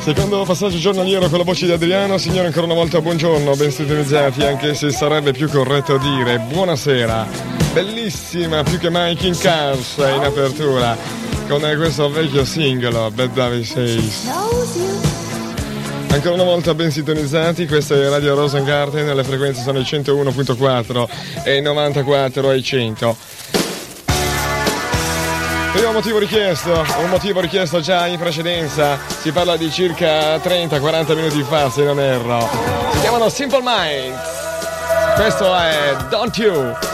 Secondo passaggio giornaliero con la voce di Adriano. Signore, ancora una volta buongiorno, ben sintonizzati, anche se sarebbe più corretto dire buonasera. Bellissima, più che mai King Cars in apertura con questo vecchio singolo Bad Daddy Says. Ancora una volta ben sintonizzati, questa è Radio Rosengarten, le frequenze sono il 101.4 e il 94 e 100. Primo motivo richiesto, un motivo richiesto già in precedenza, si parla di circa 30-40 minuti fa se non erro. Si chiamano Simple Minds, questo è Don't You.